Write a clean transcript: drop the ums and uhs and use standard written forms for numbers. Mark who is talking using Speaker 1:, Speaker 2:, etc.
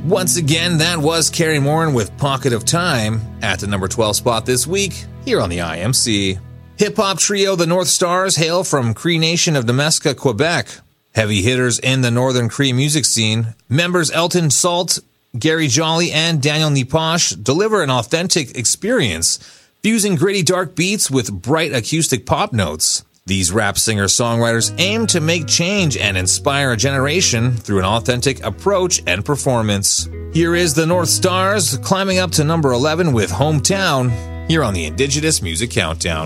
Speaker 1: Once again, that was Carrie Morin with Pocket of Time at the number 12 spot this week here on the IMC. Hip-hop trio The North Stars hail from Cree Nation of Nemeska, Quebec. Heavy hitters in the northern Cree music scene, members Elton Salt, Gary Jolly, and Daniel Niposh deliver an authentic experience, fusing gritty dark beats with bright acoustic pop notes. These rap singer-songwriters aim to make change and inspire a generation through an authentic approach and performance. Here is the North Stars climbing up to number 11 with Hometown here on the Indigenous Music Countdown.